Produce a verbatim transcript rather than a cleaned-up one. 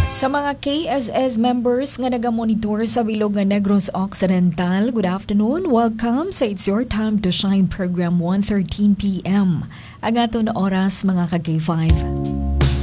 Sa mga K S S members nga nagamonitor sa bilog nga Negros Occidental, good afternoon. Welcome sa It's Your Time to Shine program one thirteen p m Ang ato na oras mga ka-K five.